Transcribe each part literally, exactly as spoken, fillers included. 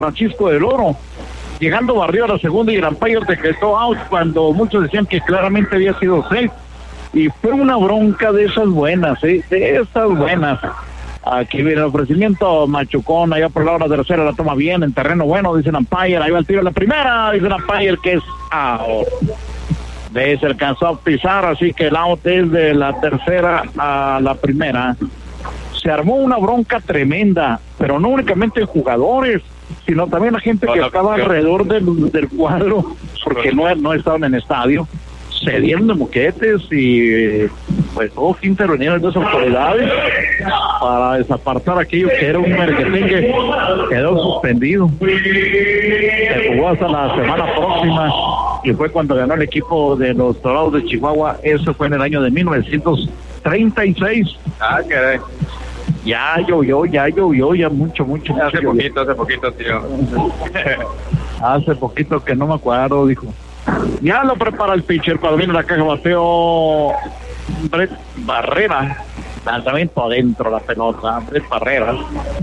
Francisco del Oro. Llegando barrió a la segunda y el umpire decretó out cuando muchos decían que claramente había sido safe. Y fue una bronca de esas buenas, ¿eh? De esas buenas. Aquí viene el ofrecimiento, Machucón, allá por la hora tercera la toma bien, en terreno bueno, dice el umpire, ahí va el tiro en la primera, dice el umpire que es out. De se alcanzó a pisar, así que el out es de la tercera a la primera. Se armó una bronca tremenda, pero no únicamente en jugadores, sino también la gente que estaba alrededor del, del cuadro, porque no, no estaban en estadio, se dieron de moquetes y pues tuvo que intervenir en las autoridades para desapartar aquello que era un merquetín que quedó suspendido. Se jugó hasta la semana próxima y fue cuando ganó el equipo de los Dorados de Chihuahua. Eso fue en el año de mil novecientos treinta y seis. Ah, caray. Ya llovió, ya llovió, ya mucho, mucho. Hace mucho poquito, hace poquito, tío. Hace poquito que no me acuerdo, dijo. Ya lo prepara el pitcher cuando viene la caja bateo Brett Barrera. Lanzamiento adentro la pelota, Brett Barrera.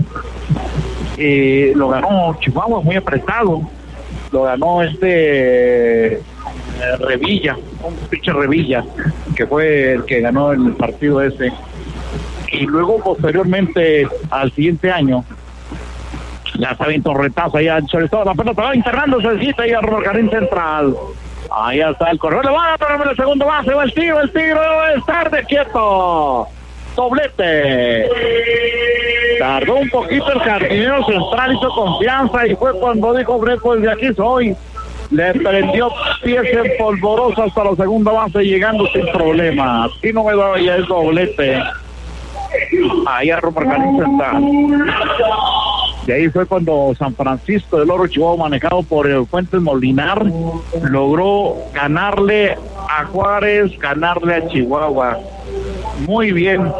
Y lo ganó Chihuahua muy apretado. Lo ganó este eh, Revilla, un pitcher Revilla, que fue el que ganó el partido ese. Y luego posteriormente al siguiente año ya está bien torretazo allá sobre todo la pelota va internando, se cita ahí a Robert Jardín central. Ahí está el corredor, le va a ponerme el segundo base, va el tiro, el tiro, es tarde, quieto, doblete. Tardó un poquito el jardinero central, hizo confianza y fue cuando dijo Brett, pues de aquí soy. Le prendió pies en polvorosa hasta la segunda base, llegando sin problemas. Y no me da ya el doblete. Ahí a Robert Jardín central. Y ahí fue cuando San Francisco del Oro Chihuahua, manejado por el Fuentes Molinar, logró ganarle a Juárez, ganarle a Chihuahua. Muy bien.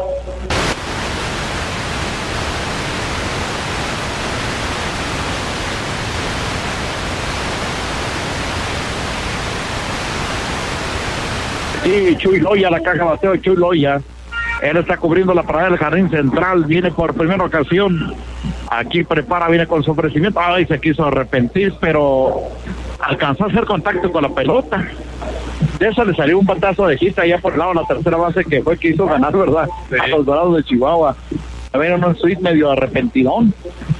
Sí, Chuy Loya, la caja bateo de Chuy Loya. Él está cubriendo la parada del jardín central, viene por primera ocasión. Aquí prepara, viene con su ofrecimiento. Ay, se quiso arrepentir, pero alcanzó a hacer contacto con la pelota. De eso le salió un batazo de gita allá por el lado de la tercera base, que fue que hizo ganar, ¿verdad? Sí. A los Dorados de Chihuahua. A ver, un switch medio arrepentidón.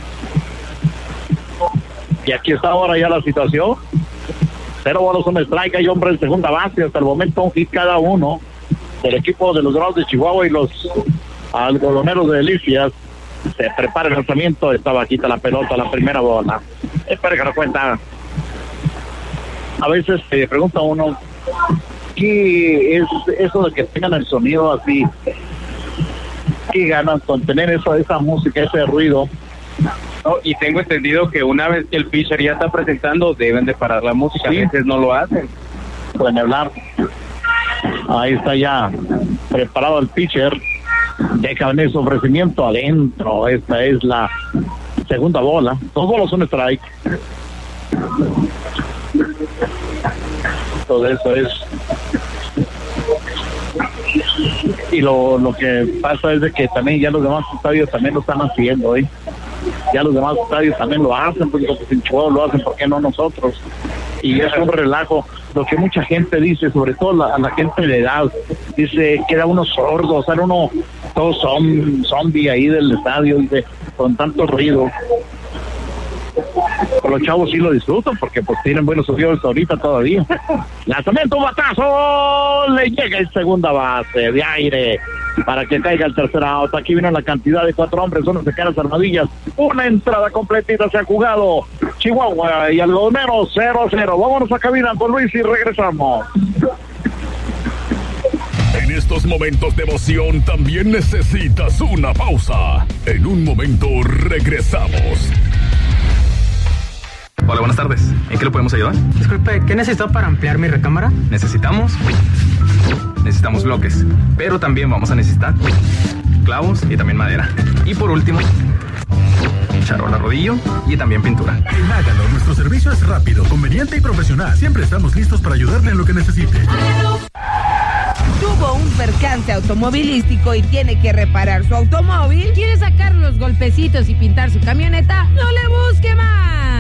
Y aquí está ahora ya la situación. Cero bolas, un strike, hay hombre en segunda base. Hasta el momento un hit cada uno del equipo de los Dorados de Chihuahua y los algodoneros de Delicias. Se prepara el lanzamiento, está bajita la pelota, la primera bola. Espera que lo cuenta. A veces se pregunta uno, ¿qué es eso de que tengan el sonido así? ¿Qué ganan con tener eso, esa música, ese ruido? No, y tengo entendido que una vez que el pitcher ya está presentando, deben de parar la música, ¿sí? A veces no lo hacen. Pueden hablar. Ahí está ya preparado el pitcher. Deja venir su ofrecimiento adentro. Esta es la segunda bola. Dos bolas, un strike. Todo eso es. Y lo, lo que pasa es de que también ya los demás estadios también lo están haciendo, ¿eh? Ya los demás estadios también lo hacen, porque los en Chihuahua lo hacen, ¿por qué no nosotros? Y es un relajo. Lo que mucha gente dice, sobre todo la, la gente de edad, dice, queda uno sordo, sale uno todo zom, zombie ahí del estadio, dice, con tanto ruido. Pero los chavos sí lo disfrutan porque pues tienen buenos oídos ahorita todavía. Lanzamiento, un batazo, le llega el segunda base de aire para que caiga el tercer out. Aquí viene la cantidad de cuatro hombres, son de caras armadillas. Una entrada completita se ha jugado. Chihuahua y algodonero cero cero. Vámonos a cabina con Luis y regresamos. En estos momentos de emoción también necesitas una pausa. En un momento regresamos. Hola, buenas tardes. ¿En qué lo podemos ayudar? Disculpe, ¿qué necesito para ampliar mi recámara? Necesitamos... Necesitamos bloques, pero también vamos a necesitar clavos y también madera. Y por último, charola rodillo y también pintura. En Hágalo, nuestro servicio es rápido, conveniente y profesional. Siempre estamos listos para ayudarle en lo que necesite. tuvo un percance automovilístico y tiene que reparar su automóvil, ¿quiere sacar los golpecitos y pintar su camioneta? No le busque más.